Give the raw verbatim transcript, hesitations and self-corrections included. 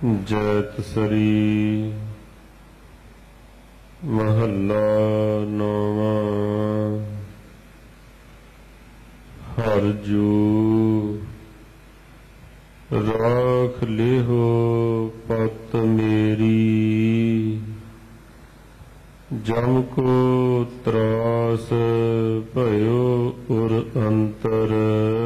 ਜੈਤ ਸਰੀ ਮਹੱਲਾ ਨੌਵਾਂ। ਹਰਿ ਜੂ ਰਾਖ ਲਿਹੋ ਪਤ ਮੇਰੀ, ਜਮ ਕੋ ਤਰਾਸ ਭਇਓ ਉਰ ਅੰਤਰ।